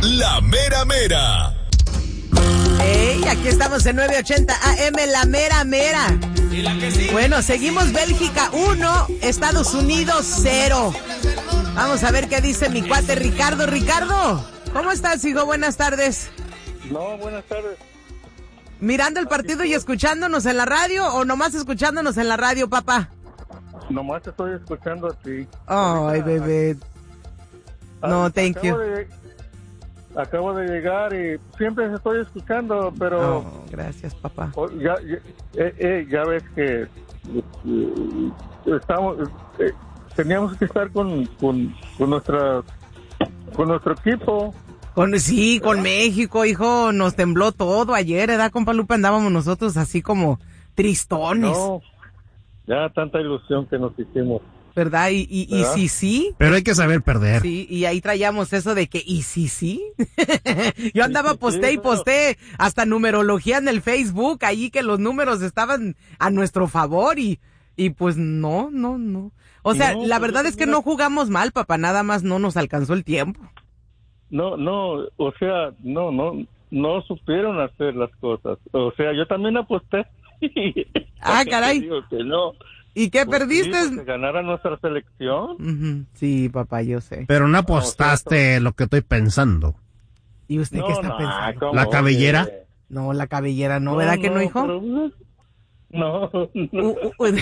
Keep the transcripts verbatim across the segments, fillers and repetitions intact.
La Mera Mera. Hey, aquí estamos en nueve ochenta A M, La Mera Mera. ¿Y la que sí? Bueno, seguimos Bélgica uno, Estados Unidos cero. Vamos a ver qué dice mi cuate Ricardo. Ricardo, ¿cómo estás, hijo? Buenas tardes. No, buenas tardes. ¿Mirando el partido y escuchándonos en la radio o nomás escuchándonos en la radio, papá? Nomás te estoy escuchando a ti. Ay, bebé. No, thank you. Acabo de, acabo de llegar y siempre te estoy escuchando, pero... Oh, gracias, papá. oh, ya, ya, eh, eh, ya ves que eh, estamos, eh, teníamos que estar con, con, con, nuestra, con nuestro equipo. Con, sí, con México, hijo, nos tembló todo ayer, ¿verdad, compa Lupe? Andábamos nosotros así como tristones. No, ya tanta ilusión que nos hicimos. ¿Verdad? Y, y, y sí, sí. Pero hay que saber perder. Sí, y ahí traíamos eso de que, ¿y sí, sí? Yo andaba posté y posté hasta numerología en el Facebook, ahí que los números estaban a nuestro favor y, y pues no, no, no. O sea, No, la pues, verdad es que no jugamos mal, papá, nada más no nos alcanzó el tiempo. No, no, o sea, no, no, no supieron hacer las cosas. O sea, yo también aposté. Ah, caray. Digo que no. ¿Y qué Pues perdiste? sí, que ganara nuestra selección. Uh-huh. Sí, papá, yo sé. Pero no apostaste lo que estoy pensando. ¿Y usted No, qué está no, pensando? ¿cómo? ¿La cabellera? Oye. No, la cabellera no, ¿verdad que no, hijo? pero, no, Uh, no. uh, uh.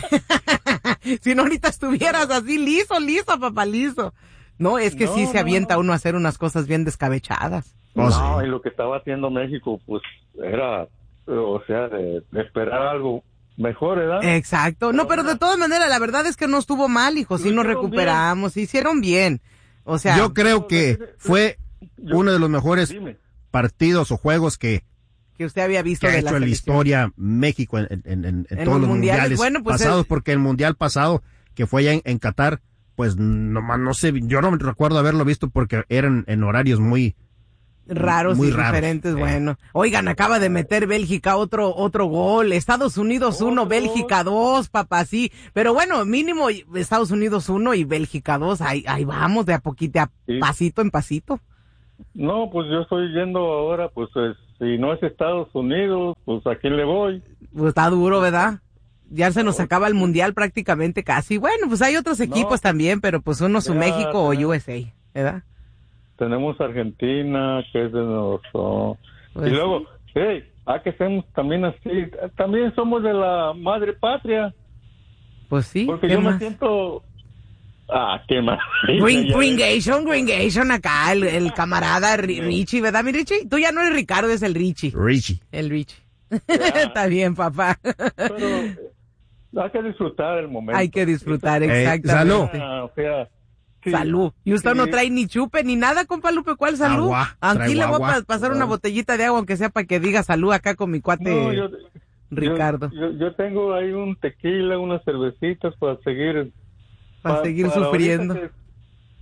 Si no, ahorita estuvieras así liso, liso, papá, liso. No, es que No, sí se no, avienta no. uno a hacer unas cosas bien descabechadas. Oh, No, sí. y lo que estaba haciendo México, pues, era, o sea, de, de esperar algo mejor, ¿verdad? Exacto. No, pero de todas maneras, la verdad es que no estuvo mal, hijo. Sí Lo nos hicieron recuperamos, hicieron bien. O sea, Yo creo que fue Yo- uno de los mejores Dime. partidos o juegos que, que usted había visto que ha de hecho la en la selección. historia México en, en, en, en En todos los los mundiales. mundiales, Bueno, pues, pasados, el- porque el mundial pasado que fue allá en, en Qatar, pues nomás no sé, yo no me recuerdo haberlo visto porque eran en horarios muy... Raros Muy y raros. diferentes, Eh. bueno. Oigan, acaba de meter Bélgica otro otro gol. Estados Unidos uno, Otro. Bélgica dos, papá, sí. Pero bueno, mínimo Estados Unidos uno y Bélgica dos. Ahí, ahí vamos, de a poquito, a Sí. pasito en pasito. No, pues yo estoy yendo ahora, pues, eh, si no es Estados Unidos, pues, ¿a quién le voy? Pues está duro, ¿verdad? Ya se nos acaba el mundial prácticamente casi. Bueno, pues hay otros equipos también, pero pues uno su Ya, México o ya. U S A, ¿verdad? Tenemos Argentina, que es de nosotros. Pues y luego, hey, hay que ser también así, también somos de la madre patria, Pues sí. porque ¿qué yo me más? siento... Ah, qué más. Green, Ya ves. Gringation, Gringation acá, el, el camarada Ri- Richie, ¿verdad, mi Richie? Tú ya no eres Ricardo, es el Richie. Richie. El Richie. Está bien, papá. Pero eh, hay que disfrutar el momento. Hay que disfrutar, Eh, exactamente. Ah, o sea, sí. Salud. Y usted Sí. no trae ni chupe ni nada, compa Lupe, ¿cuál salud? Agua, Aquí traigo le voy a agua. pa- pasar una botellita de agua, aunque sea para que diga salud acá con mi cuate No, yo, Ricardo. Yo, yo, yo tengo ahí un tequila, unas cervecitas para seguir... para pa- seguir para sufriendo. ahorita que-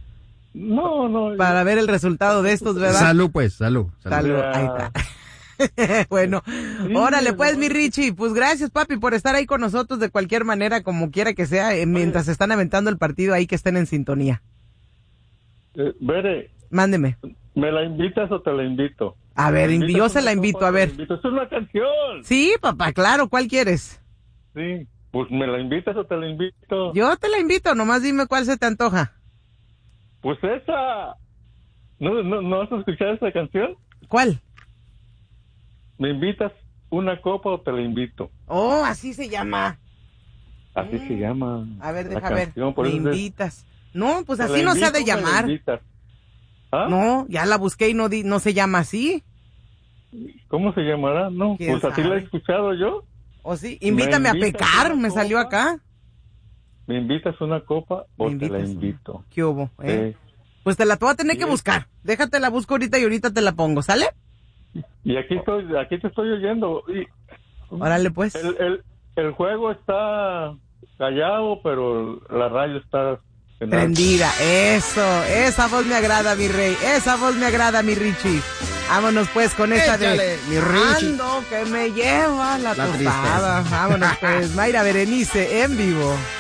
No, no. Para ver el resultado de estos, ¿verdad? Salud, pues, salud. salud. Salud, Ya. ahí está. Bueno, órale pues, mi Richie, pues gracias, papi, por estar ahí con nosotros de cualquier manera, como quiera que sea, eh, mientras están aventando el partido ahí, que estén en sintonía. Eh, Bere, Mándeme. ¿me la invitas o te la invito? A ver, ¿Me invi- invitas yo se una la invito, copa a o te ver. la invito? Es una canción. Sí, papá, claro, ¿cuál quieres? Sí, pues ¿me la invitas o te la invito? Yo te la invito, nomás dime cuál se te antoja. Pues esa. ¿No, no, ¿No has escuchado esa canción? ¿Cuál? ¿Me invitas una copa o te la invito? Oh, así se llama. Así se llama. A ver, la deja ver. canción, por Me eso es- invitas. No, pues ¿te así la no se ha de invito o me la llamar. invitas? ¿Ah? No, ya la busqué y no di, no se llama así. ¿Cómo se llamará? No, ¿Quién pues así la sabe? he escuchado yo. ¿O sí? Invítame a invitas pecar, una me salió copa? acá. ¿Me invitas una copa o Me te la invitas una- invito? ¿Qué hubo? eh? Eh, Pues te la voy a tener que Sí. buscar. Déjate la busco ahorita y ahorita te la pongo, ¿sale? y aquí estoy, aquí te estoy oyendo. Y Órale, pues. el, el, el juego está callado, pero la radio está en alto. Prendida. Eso. Esa voz me agrada, mi rey. Esa voz me agrada, mi Richie. Vámonos pues con esta de... Échale, mi Richie. Ando que me lleva la, La tostada. tristeza. Vámonos pues. Mayra Berenice en vivo.